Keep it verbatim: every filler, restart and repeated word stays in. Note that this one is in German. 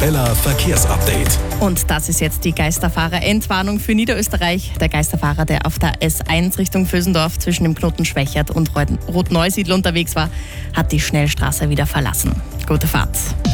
Arabella Verkehrsupdate. Und das ist jetzt die Geisterfahrer-Endwarnung für Niederösterreich. Der Geisterfahrer, der auf der S eins Richtung Vösendorf zwischen dem Knoten Schwächert und Rotneusiedl unterwegs war, hat die Schnellstraße wieder verlassen. Gute Fahrt.